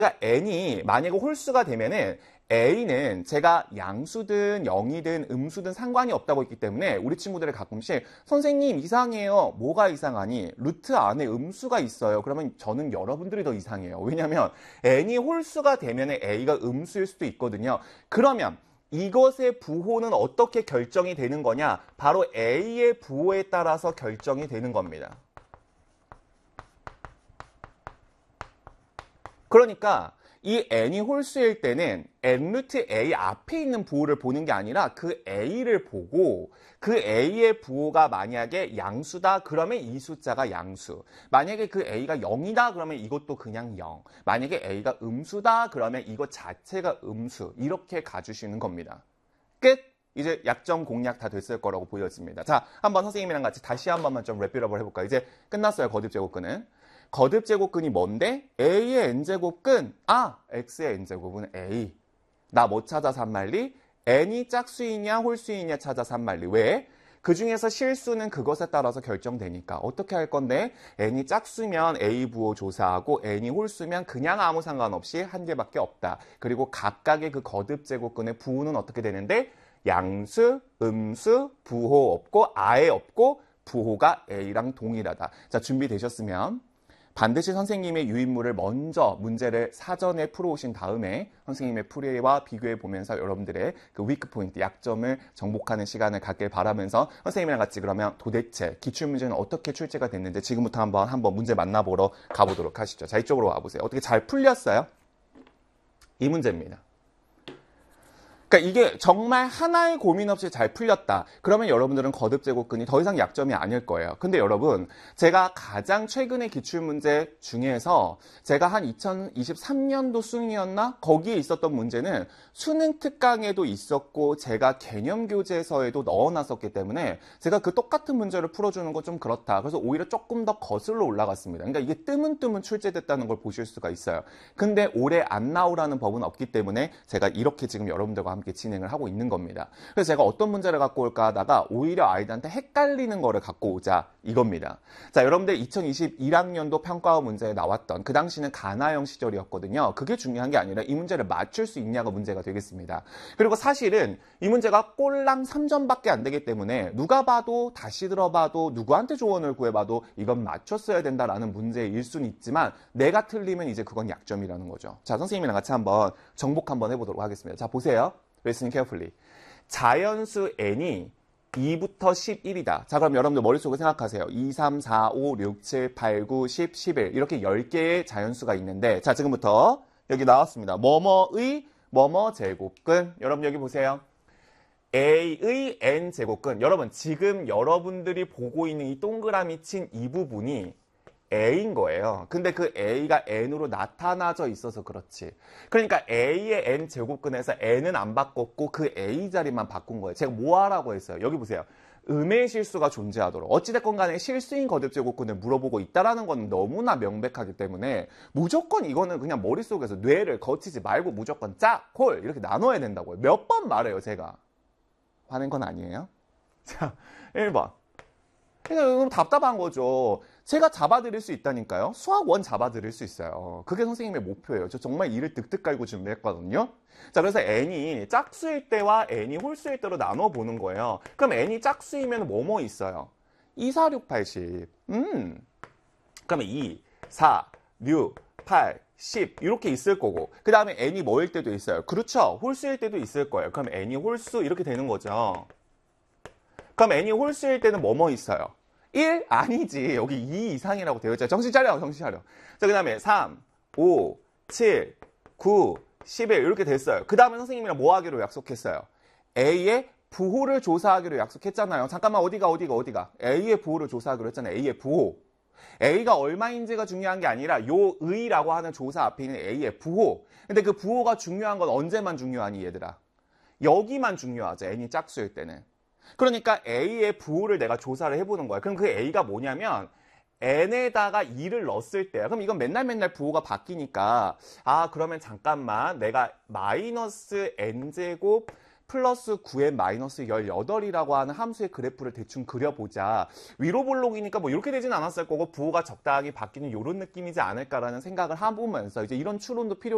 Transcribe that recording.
n이 만약에 홀수가 되면은 a는 제가 양수든 영이든 음수든 상관이 없다고 했기 때문에 우리 친구들이 가끔씩 선생님 이상해요. 뭐가 이상하니? 루트 안에 음수가 있어요. 그러면 저는 여러분들이 더 이상해요. 왜냐하면 n이 홀수가 되면 a가 음수일 수도 있거든요. 그러면 이것의 부호는 어떻게 결정이 되는 거냐? 바로 a의 부호에 따라서 결정이 되는 겁니다. 그러니까 이 n이 홀수일 때는 n 루트 a 앞에 있는 부호를 보는 게 아니라 그 a를 보고 그 a의 부호가 만약에 양수다 그러면 이 숫자가 양수. 만약에 그 a가 0이다 그러면 이것도 그냥 0. 만약에 a가 음수다 그러면 이것 자체가 음수. 이렇게 가주시는 겁니다. 끝! 이제 약점 공략 다 됐을 거라고 보여집니다. 자, 한번 선생님이랑 같이 다시 한 번만 좀 랩비럽을 해볼까요? 이제 끝났어요. 거듭제곱근은. 거듭제곱근이 뭔데? a의 n제곱근. x의 n제곱은 a. 나 뭐 찾아서 한 말리? n이 짝수이냐 홀수이냐 찾아서 한 말리. 왜? 그 중에서 실수는 그것에 따라서 결정되니까. 어떻게 할 건데? n이 짝수면 a 부호 조사하고 n이 홀수면 그냥 아무 상관없이 한 개밖에 없다. 그리고 각각의 그 거듭제곱근의 부호는 어떻게 되는데? 양수, 음수, 부호 없고 아예 없고 부호가 a랑 동일하다. 자, 준비되셨으면 반드시 선생님의 유인물을 먼저 문제를 사전에 풀어오신 다음에 선생님의 풀이와 비교해 보면서 여러분들의 그 위크 포인트, 약점을 정복하는 시간을 갖길 바라면서 선생님이랑 같이 그러면 도대체 기출문제는 어떻게 출제가 됐는지 지금부터 한번 문제 만나보러 가보도록 하시죠. 자, 이쪽으로 와보세요. 어떻게 잘 풀렸어요? 이 문제입니다. 그러니까 이게 정말 하나의 고민 없이 잘 풀렸다. 그러면 여러분들은 거듭제곱근이 더 이상 약점이 아닐 거예요. 근데 여러분, 제가 가장 최근의 기출문제 중에서 제가 한 2023년도 수능이었나? 거기에 있었던 문제는 수능 특강에도 있었고 제가 개념교재서에도 넣어놨었기 때문에 제가 그 똑같은 문제를 풀어주는 건 좀 그렇다. 그래서 오히려 조금 더 거슬러 올라갔습니다. 그러니까 이게 뜨문뜨문 출제됐다는 걸 보실 수가 있어요. 근데 올해 안 나오라는 법은 없기 때문에 제가 이렇게 지금 여러분들과 함께 진행을 하고 있는 겁니다. 그래서 제가 어떤 문제를 갖고 올까 하다가 오히려 아이들한테 헷갈리는 거를 갖고 오자 이겁니다. 자, 여러분들 2021학년도 평가원 문제에 나왔던 그 당시는 가나형 시절이었거든요. 그게 중요한 게 아니라 이 문제를 맞출 수 있냐가 문제가 되겠습니다. 그리고 사실은 이 문제가 꼴랑 3점밖에 안 되기 때문에 누가 봐도 다시 들어봐도 누구한테 조언을 구해봐도 이건 맞췄어야 된다라는 문제일 수는 있지만 내가 틀리면 이제 그건 약점이라는 거죠. 자, 선생님이랑 같이 한번 정복 한번 해보도록 하겠습니다. 자, 보세요. Listen carefully. 자연수 n이 2부터 11이다. 자, 그럼 여러분들 머릿속에 생각하세요. 2, 3, 4, 5, 6, 7, 8, 9, 10, 11 이렇게 10개의 자연수가 있는데 자, 지금부터 여기 나왔습니다. 뭐뭐의 뭐뭐 제곱근. 여러분 여기 보세요. a의 n제곱근. 여러분 지금 여러분들이 보고 있는 이 동그라미 친 이 부분이 a인 거예요. 근데 그 a가 n으로 나타나져 있어서 그렇지. 그러니까 a의 n제곱근에서 n은 안 바꿨고 그 a 자리만 바꾼 거예요. 제가 뭐 하라고 했어요? 여기 보세요. 음의 실수가 존재하도록. 어찌됐건 간에 실수인 거듭제곱근을 물어보고 있다는 건 너무나 명백하기 때문에 무조건 이거는 그냥 머릿속에서 뇌를 거치지 말고 무조건 짝, 홀 이렇게 나눠야 된다고요. 몇 번 말해요, 제가. 화낸 건 아니에요? 자, 1번. 그러니까 답답한 거죠. 제가 잡아드릴 수 있다니까요. 수학 원 잡아드릴 수 있어요. 그게 선생님의 목표예요. 저 정말 이를 득득 깔고 준비했거든요. 자, 그래서 n이 짝수일 때와 n이 홀수일 때로 나눠 보는 거예요. 그럼 n이 짝수이면 뭐뭐 있어요? 2, 4, 6, 8, 10. 그러면 2, 4, 6, 8, 10 이렇게 있을 거고 그 다음에 n이 뭐일 때도 있어요. 그렇죠. 홀수일 때도 있을 거예요. 그럼 n이 홀수 이렇게 되는 거죠. 그럼 n이 홀수일 때는 뭐뭐 있어요? 1? 아니지. 여기 2 이상이라고 되어 있잖아요. 정신 차려. 정신 차려. 자, 그 다음에 3, 5, 7, 9, 11 이렇게 됐어요. 그 다음에 선생님이랑 뭐 하기로 약속했어요? A의 부호를 조사하기로 약속했잖아요. 잠깐만 어디가 A의 부호를 조사하기로 했잖아요. A의 부호. A가 얼마인지가 중요한 게 아니라 요 의라고 하는 조사 앞에 있는 A의 부호. 근데 그 부호가 중요한 건 언제만 중요하니 얘들아? 여기만 중요하죠. N이 짝수일 때는. 그러니까 A의 부호를 내가 조사를 해보는 거야. 그럼 그 A가 뭐냐면 N에다가 2를 넣었을 때야. 그럼 이건 맨날 부호가 바뀌니까 그러면 잠깐만 내가 마이너스 N제곱 플러스 9의 마이너스 18이라고 하는 함수의 그래프를 대충 그려보자. 위로 볼록이니까 뭐 이렇게 되진 않았을 거고 부호가 적당히 바뀌는 이런 느낌이지 않을까라는 생각을 해보면서 이제 이런 추론도 필요